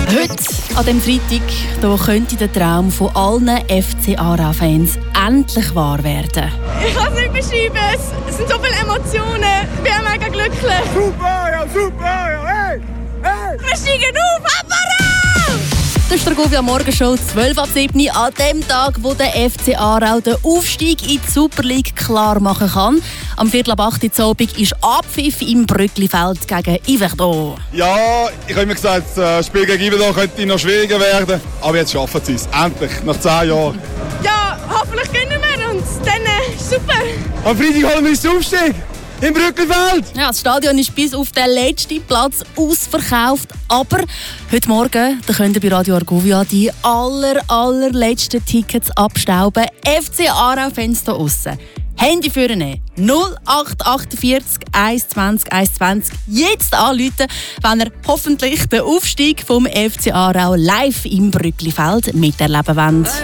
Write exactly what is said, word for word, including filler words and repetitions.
Heute, an diesem Freitag, da könnte der Traum von allen F C Aarau-Fans endlich wahr werden. Ich kann es nicht beschreiben. Es sind so viele Emotionen. Ich bin mega glücklich. Super, ja, super, ja, hey, hey. Wir steigen auf, Apparat! Das ist der Govia Morgenshow, zwölf ab sieben an dem Tag, wo der F C Aarau den Aufstieg in die Super League klar machen kann. Am Viertel ab acht Uhr Abend ist Abpfiff im Brücklifeld gegen Yverdon. Ja, ich habe immer gesagt, das Spiel gegen Yverdon könnte noch schwieriger werden. Aber jetzt schaffen sie es. Endlich, nach zehn Jahren. Ja, hoffentlich gewinnen wir und dann äh, super. Am Freitag holen wir uns den Aufstieg. Im Brücklifeld! Ja, das Stadion ist bis auf den letzten Platz ausverkauft. Aber heute Morgen da könnt ihr bei Radio Argovia die aller, allerletzten Tickets abstauben. F C Aarau-Fans hier aussen. Handy führen null acht achtundvierzig eins zwanzig eins zwanzig. Jetzt anrufen, wenn ihr hoffentlich den Aufstieg vom F C Aarau live im Brücklifeld miterleben wollt.